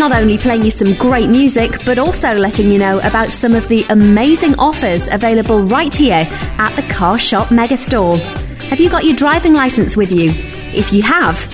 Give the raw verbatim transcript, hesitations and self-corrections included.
not only playing you some great music, but also letting you know about some of the amazing offers available right here at the Car Shop Megastore. Have you got your driving licence with you? If you have,